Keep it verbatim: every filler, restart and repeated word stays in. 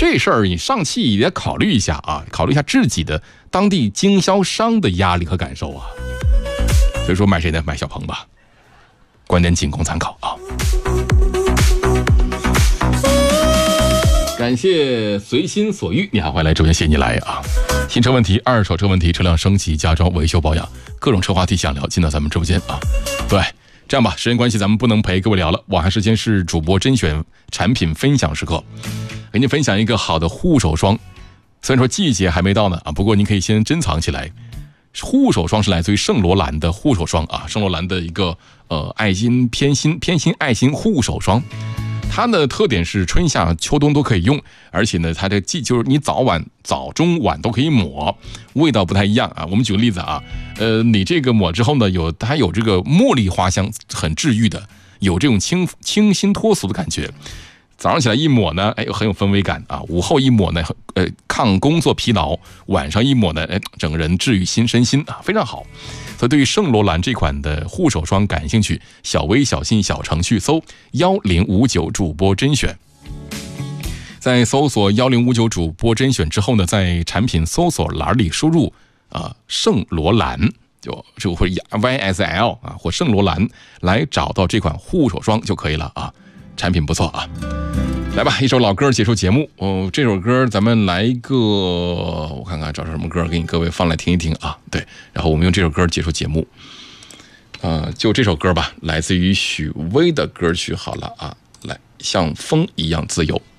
这事儿你上汽也考虑一下啊，考虑一下自己的当地经销商的压力和感受啊。所以说买谁呢？买小鹏吧，观点仅供参考啊。感谢随心所欲，你好，欢迎来直播间，谢谢你来啊！新车问题、二手车问题、车辆升级、驾照维修保养，各种车话题想聊，进到咱们直播间啊。对，这样吧，时间关系，咱们不能陪各位聊了。往下时间是主播甄选产品分享时刻，给您分享一个好的护手霜。虽然说季节还没到呢啊，不过您可以先珍藏起来。护手霜是来自于圣罗兰的护手霜啊，圣罗兰的一个呃爱心偏心偏心爱心护手霜。它的特点是春夏秋冬都可以用，而且呢，它的季就是你早晚早中晚都可以抹，味道不太一样啊。我们举个例子啊，呃，你这个抹之后呢，有它有这个茉莉花香，很治愈的，有这种清清新脱俗的感觉。早上起来一抹呢，哎，很有氛围感啊；午后一抹呢，呃，抗工作疲劳；晚上一抹呢，哎，整个人治愈心身心啊，非常好。所以对于圣罗兰这款的护手霜感兴趣，小微小信小程序搜幺零五九主播甄选，在搜索幺零五九主播甄选之后呢，在产品搜索栏里输入啊、呃、圣罗兰，就就会 Y S L 啊或圣罗兰来找到这款护手霜就可以了啊。产品不错啊，来吧，一首老歌结束节目。哦，这首歌咱们来一个，我看看找什么歌给你各位放来听一听啊。对，然后我们用这首歌结束节目。呃，就这首歌吧，来自于许巍的歌曲好了啊，来，像风一样自由。